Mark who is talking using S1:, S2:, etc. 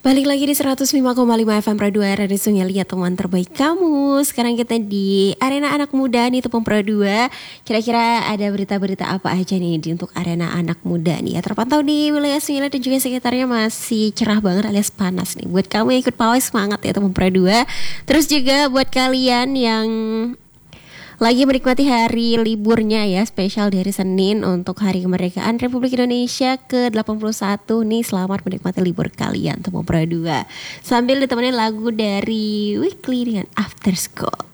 S1: Balik lagi di 105,5 FM Pro 2 Radio Sungai Liat, teman terbaik kamu. Sekarang kita di Arena Anak Muda nih, Tepung Pro 2. Kira-kira ada berita-berita apa aja nih untuk Arena Anak Muda nih ya. Terpantau di wilayah Sungai Liat dan juga sekitarnya masih cerah banget alias panas nih. Buat kamu yang ikut pawai semangat ya Tepung Pro 2. Terus juga buat kalian yang lagi menikmati hari liburnya ya, spesial dari Senin untuk Hari Kemerdekaan Republik Indonesia ke-81 nih. Selamat menikmati libur kalian Tepung Pro 2. Sambil ditemani lagu dari Weekly dengan After School.